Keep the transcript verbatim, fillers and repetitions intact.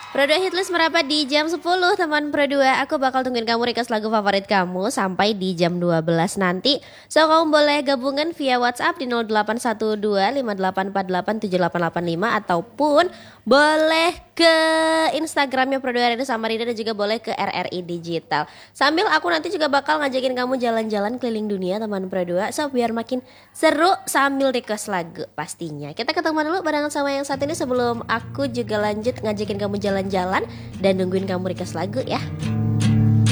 Pro dua Hitlist merapat di jam sepuluh teman Pro dua. Aku bakal tungguin kamu request lagu favorit kamu sampai di jam dua belas nanti. So kamu boleh gabungan via WhatsApp di nol delapan satu dua lima delapan empat delapan tujuh delapan delapan lima ataupun boleh ke Instagramnya Pro dua Radio Samarinda dan juga boleh ke R R I Digital. Sambil aku nanti juga bakal ngajakin kamu jalan-jalan keliling dunia teman Pro dua. So biar makin seru sambil request lagu pastinya. Kita ketemu dulu barengan sama yang satu ini sebelum aku juga lanjut ngajakin kamu jalan-jalan dan nungguin kamu request lagu ya.